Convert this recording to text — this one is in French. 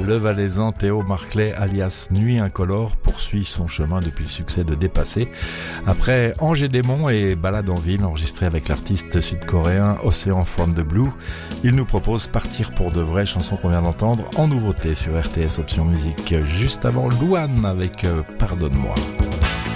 Le Valaisan Théo Marclay, alias Nuit Incolore, poursuit son chemin depuis le succès de Dépassé. Après Angers Démon et Balade en ville, enregistré avec l'artiste sud-coréen Ocean from the Blue, il nous propose Partir pour de vrai, chanson qu'on vient d'entendre en nouveauté sur RTS Option Musique, juste avant Louane avec Pardonne-moi.